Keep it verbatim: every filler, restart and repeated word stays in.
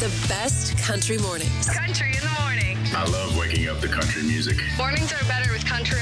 The best country mornings. Country in the morning. I love waking up to country music. Mornings are better with country